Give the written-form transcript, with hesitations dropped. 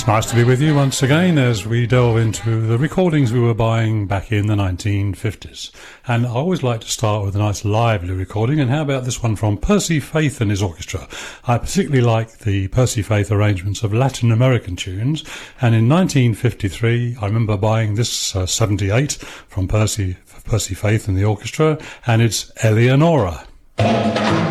Nice to be with you once again as we delve into the recordings we were buying back in the 1950s. And I always like to start with a nice lively recording, and how about this one from Percy Faith and his orchestra? I particularly like the Percy Faith arrangements of Latin American tunes, and in 1953 I remember buying this 78 from Percy Faith and the orchestra, and it's Eleonora.